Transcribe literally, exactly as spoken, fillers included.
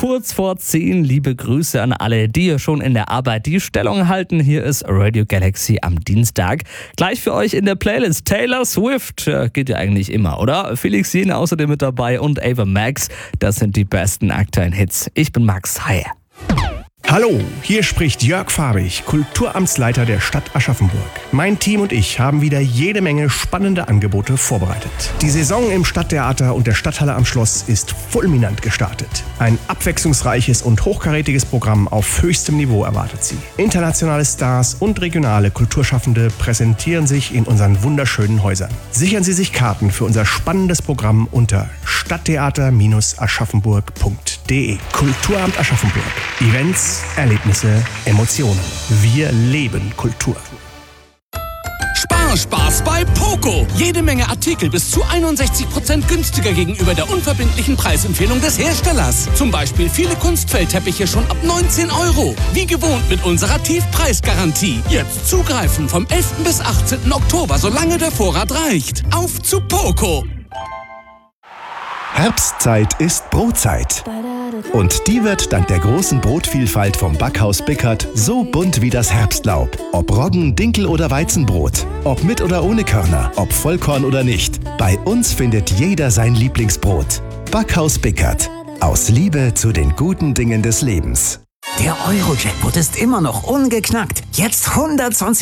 kurz vor zehn. Liebe Grüße an alle, die hier schon in der Arbeit die Stellung halten. Hier ist Radio Galaxy am Dienstag. Gleich für euch in der Playlist Taylor Swift. Geht ja eigentlich immer, oder? Felix Jähn außerdem mit dabei und Ava Max. Das sind die besten aktuellen Hits. Ich bin Max. Hi. Hallo, hier spricht Jörg Farbig, Kulturamtsleiter der Stadt Aschaffenburg. Mein Team und ich haben wieder jede Menge spannende Angebote vorbereitet. Die Saison im Stadttheater und der Stadthalle am Schloss ist fulminant gestartet. Ein abwechslungsreiches und hochkarätiges Programm auf höchstem Niveau erwartet Sie. Internationale Stars und regionale Kulturschaffende präsentieren sich in unseren wunderschönen Häusern. Sichern Sie sich Karten für unser spannendes Programm unter stadttheater aschaffenburg punkt de. Kulturamt Aschaffenburg. Events, Erlebnisse, Emotionen. Wir leben Kultur. Spar, Spaß bei Poco. Jede Menge Artikel bis zu einundsechzig Prozent günstiger gegenüber der unverbindlichen Preisempfehlung des Herstellers. Zum Beispiel viele Kunstfellteppiche schon ab neunzehn Euro. Wie gewohnt mit unserer Tiefpreisgarantie. Jetzt zugreifen vom elften bis achtzehnten Oktober, solange der Vorrat reicht. Auf zu Poco. Herbstzeit ist Brotzeit. Und die wird dank der großen Brotvielfalt vom Backhaus Bickert so bunt wie das Herbstlaub. Ob Roggen, Dinkel oder Weizenbrot. Ob mit oder ohne Körner. Ob Vollkorn oder nicht. Bei uns findet jeder sein Lieblingsbrot. Backhaus Bickert. Aus Liebe zu den guten Dingen des Lebens. Der Euro-Jackpot ist immer noch ungeknackt. Jetzt hundertzwanzig